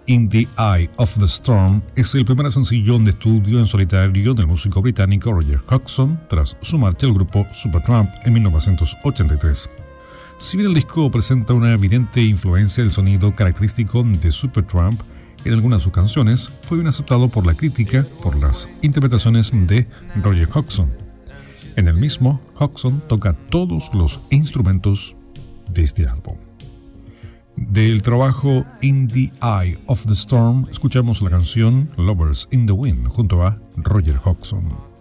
In the Eye of the Storm es el primer sencillo de estudio en solitario del músico británico Roger Hodgson tras su marcha al grupo Supertramp en 1983. Si bien el disco presenta una evidente influencia del sonido característico de Supertramp en algunas de sus canciones, fue bien aceptado por la crítica por las interpretaciones de Roger Hodgson. En el mismo, Hodgson toca todos los instrumentos de este álbum. Del trabajo In the Eye of the Storm, escuchamos la canción Lovers in the Wind junto a Roger Hodgson.